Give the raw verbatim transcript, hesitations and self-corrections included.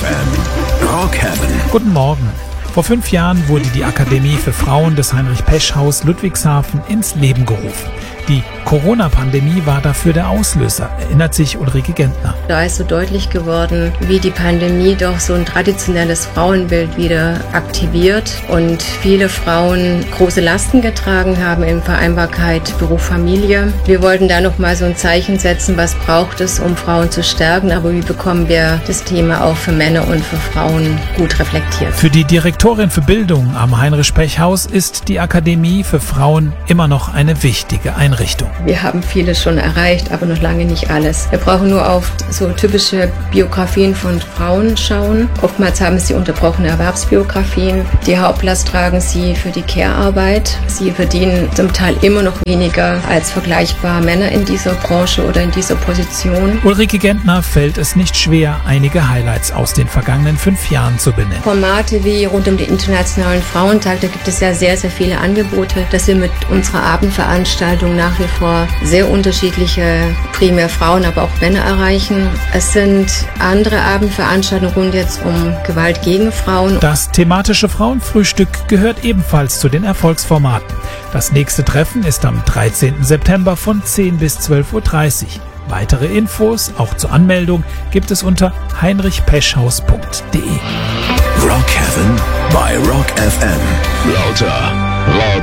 M. Rock Heaven. Guten Morgen. Vor fünf Jahren wurde die Akademie für Frauen des Heinrich-Pesch-Haus Ludwigshafen ins Leben gerufen. Die Corona-Pandemie war dafür der Auslöser, erinnert sich Ulrike Gentner. Da ist so deutlich geworden, wie die Pandemie doch so ein traditionelles Frauenbild wieder aktiviert und viele Frauen große Lasten getragen haben in Vereinbarkeit Beruf, Familie. Wir wollten da nochmal so ein Zeichen setzen, was braucht es, um Frauen zu stärken, aber wie bekommen wir das Thema auch für Männer und für Frauen gut reflektiert. Für die Direktorin für Bildung am Heinrich-Pech-Haus ist die Akademie für Frauen immer noch eine wichtige Einrichtung. Wir haben vieles schon erreicht, aber noch lange nicht alles. Wir brauchen nur auf so typische Biografien von Frauen schauen. Oftmals haben sie unterbrochene Erwerbsbiografien. Die Hauptlast tragen sie für die Care-Arbeit. Sie verdienen zum Teil immer noch weniger als vergleichbare Männer in dieser Branche oder in dieser Position. Ulrike Gentner fällt es nicht schwer, einige Highlights aus den vergangenen fünf Jahren zu benennen. Formate wie rund um den Internationalen Frauentag, da gibt es ja sehr, sehr viele Angebote, dass wir mit unserer Abendveranstaltung nach wie vor sehr unterschiedliche, primär Frauen, aber auch Männer erreichen. Es sind andere Abendveranstaltungen rund jetzt um Gewalt gegen Frauen. Das thematische Frauenfrühstück gehört ebenfalls zu den Erfolgsformaten. Das nächste Treffen ist am dreizehnten September von zehn bis zwölf Uhr dreißig. Weitere Infos, auch zur Anmeldung, gibt es unter heinrich peschhaus punkt de. Rock Heaven bei Rock F M. Lauter, laut